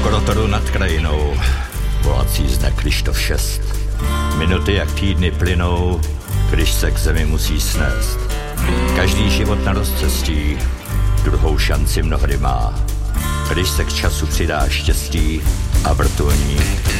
Korotoru nad krajinou volací zde Kryštof 6. Minuty jak týdny plynou, když se k zemi musí snést. Každý život na rozcestí druhou šanci mnohdy má. Když se k času přidá štěstí a vrtulník